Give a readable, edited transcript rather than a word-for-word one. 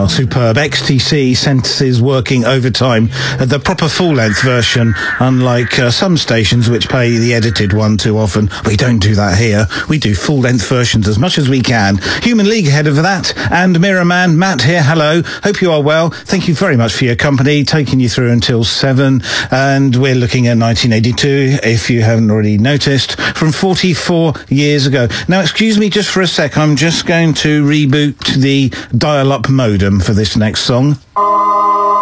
Well, superb. XTC sentences working overtime. The proper full-length version, unlike some stations which play the edited one too often. We don't do that here. We do full-length versions as much as we can. Human League ahead of that, and Mirror Man, Matt here. Hello. Hope you are well. Thank you very much for your company, taking you through until 7. And we're looking at 1982, if you haven't already noticed, from 44 years ago. Now, excuse me just for a sec. I'm just going to reboot the dial-up modem for this next song.